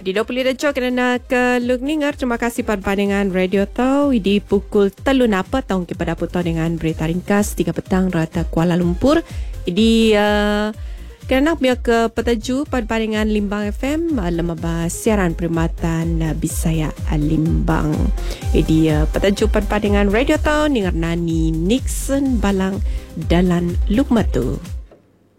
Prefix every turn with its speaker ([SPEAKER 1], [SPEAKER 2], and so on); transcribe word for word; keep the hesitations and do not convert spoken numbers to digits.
[SPEAKER 1] Di dua puluh darjah kerana ke lug ningar. Terima kasih pada pandangan radio tau. Di pukul telu napa tahun kepada putar dengan berita ringkas tiga petang rata Kuala Lumpur. Di uh, kerana biar ke petaju pada pandangan Limbang F M lemah siaran perkhidmatan uh, Bisaya Limbang. Di uh, petaju pada pandangan radio tau ningar nani Nixon Balang Dalan Lukmatu.